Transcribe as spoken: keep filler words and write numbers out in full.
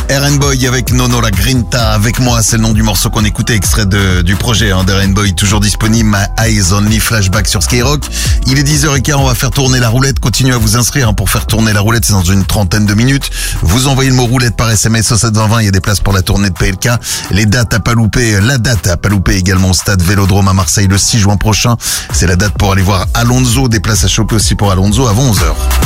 R N Boy avec Nono la Grinta, avec moi, c'est le nom du morceau qu'on écoutait, extrait de, du projet hein, d'R N Boy, toujours disponible, My Eyes Only Flashback sur Skyrock. Il est dix heures quinze, on va faire tourner la roulette, continuez à vous inscrire hein, pour faire tourner la roulette, c'est dans une trentaine de minutes. Vous envoyez le mot roulette par S M S au sept vingt vingt, il y a des places pour la tournée de P L K. Les dates à pas louper, la date à pas louper également au stade Vélodrome à Marseille le six juin prochain. C'est la date pour aller voir Alonso, des places à choper aussi pour Alonso avant onze heures.